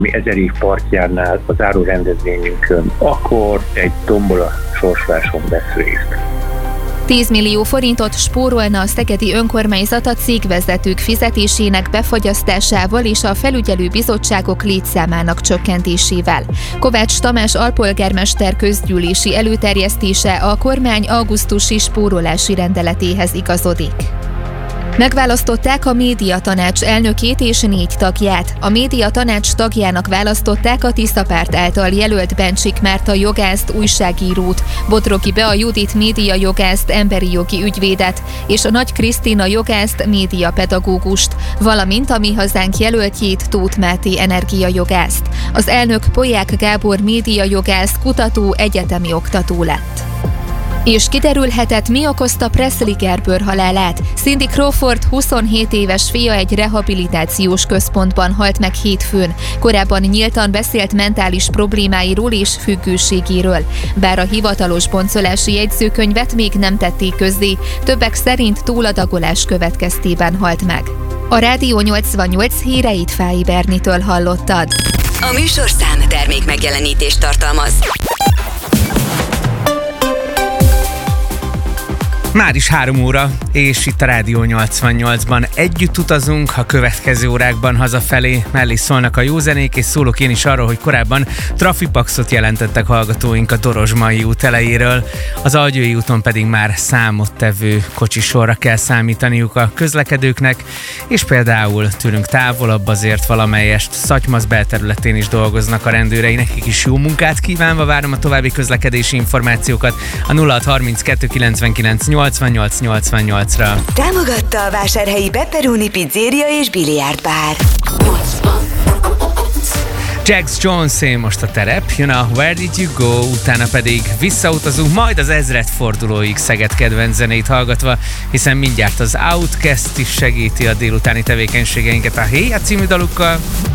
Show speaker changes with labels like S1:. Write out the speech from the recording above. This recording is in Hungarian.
S1: Mi Ezerév partjánál az árurendezvényünkön, akkor egy tombola sorsoláson vesz részt.
S2: 10 millió forintot spórolna a szegedi önkormányzat a cégvezetők fizetésének befagyasztásával és a felügyelő bizottságok létszámának csökkentésével. Kovács Tamás alpolgármester közgyűlési előterjesztése a kormány augusztusi spórolási rendeletéhez igazodik. Megválasztották a médiatanács elnökét és 4 tagját. A médiatanács tagjának választották a Tisza Párt által jelölt Bencsik Márta jogászt, újságírót, Bodrogi Bea Judit médiajogászt, emberi jogi ügyvédet és a Nagy Krisztina jogászt, médiapedagógust, valamint a Mi Hazánk jelöltjét, Tóth Máté energiajogászt. Az elnök Polyák Gábor médiajogász, kutató, egyetemi oktató lett. És kiderülhetett, mi okozta Presley Gerber halálát. Cindy Crawford 27 éves fia egy rehabilitációs központban halt meg hétfőn. Korábban nyíltan beszélt mentális problémáiról és függőségéről. Bár a hivatalos boncolási jegyzőkönyvet még nem tették közzé, többek szerint túladagolás következtében halt meg. A Rádió 88 híreit Fáy Bernitől hallottad.
S3: A műsorszám termék megjelenítést tartalmaz.
S4: Már is 3 óra, és itt a Rádió 88-ban együtt utazunk, a következő órákban hazafelé mellé szólnak a jó zenék, és szólok én is arról, hogy korábban trafipaxot jelentettek hallgatóink a Dorozsmai út elejéről, az Algyői úton pedig már számottevő kocsisorra kell számítaniuk a közlekedőknek, és például tőlünk távolabb azért valamelyest Szatymaz belterületén is dolgoznak a rendőrei, nekik is jó munkát kívánva várom a további közlekedési információkat a 0632 99 88-88-ra.
S3: Támogatta a vásárhelyi Pepperoni Pizzeria és Biliárd Bár.
S4: Jax Jones most a terep, jön a Where Did You Go, utána pedig visszautazunk, majd az ezredfordulóig Szeged kedvenc zenét hallgatva, hiszen mindjárt az Outcast is segíti a délutáni tevékenységeinket a Héja című dalukkal.